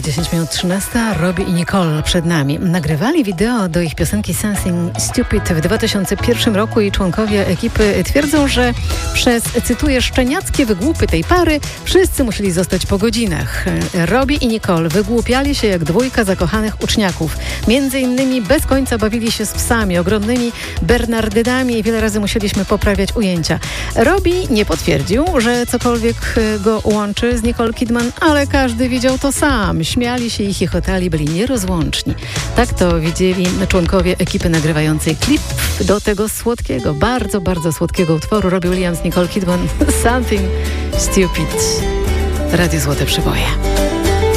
10 minut 13, Robbie i Nicole przed nami. Nagrywali wideo do ich piosenki Something Stupid w 2001 roku i członkowie ekipy twierdzą, że przez, cytuję, szczeniackie wygłupy tej pary wszyscy musieli zostać po godzinach. Robbie i Nicole wygłupiali się jak dwójka zakochanych uczniaków. Między innymi bez końca bawili się z psami, ogromnymi bernardynami i wiele razy musieliśmy poprawiać ujęcia. Robbie nie potwierdził, że cokolwiek go łączy z Nicole Kidman, ale każdy widział to sam. Śmiali się i chichotali, byli nierozłączni. Tak to widzieli członkowie ekipy nagrywającej klip do tego słodkiego, bardzo, bardzo słodkiego utworu Robbie Williams, Nicole Kidman, Something Stupid. Radio Złote Przeboje.